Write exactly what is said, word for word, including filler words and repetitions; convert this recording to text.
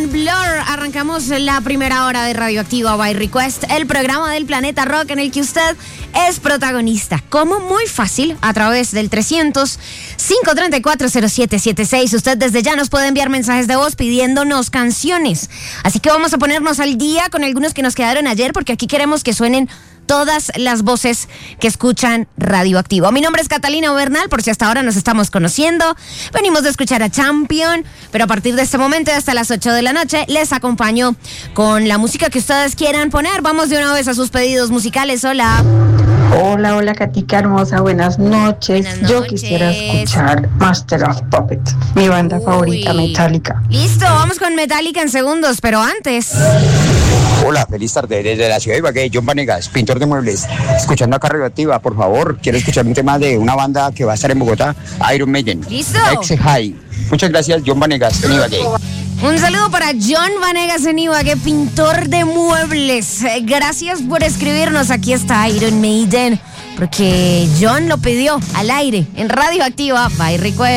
con Blur arrancamos la primera hora de Radioactiva by Request, el programa del planeta rock en el que usted es protagonista. ¿Cómo? Muy fácil, a través del trescientos, cinco treinta y cuatro, cero siete setenta y seis. Usted desde ya nos puede enviar mensajes de voz pidiéndonos canciones. Así que vamos a ponernos al día con algunos que nos quedaron ayer, porque aquí queremos que suenen todas las voces que escuchan Radioactivo. Mi nombre es Catalina Bernal, por si hasta ahora nos estamos conociendo. Venimos de escuchar a Champion, pero a partir de este momento hasta las ocho de la noche les acompaño con la música que ustedes quieran poner. Vamos de una vez a sus pedidos musicales. Hola. Hola, hola, Katica hermosa, buenas noches. Buenas noches. Yo quisiera escuchar Master of Puppets, mi banda Uy. favorita, Metallica. Listo, vamos con Metallica en segundos, pero antes... Hola, feliz tarde desde la ciudad de Ibagué, John Vanegas, pintor de muebles, escuchando acá Radioactiva, por favor, quiero escuchar un tema de una banda que va a estar en Bogotá, Iron Maiden. Listo. Ex High. Muchas gracias, John Vanegas, en Ibagué. Un saludo para John Vanegas en Ibagué, pintor de muebles. Gracias por escribirnos. Aquí está Iron Maiden, porque John lo pidió al aire en Radioactiva by Request.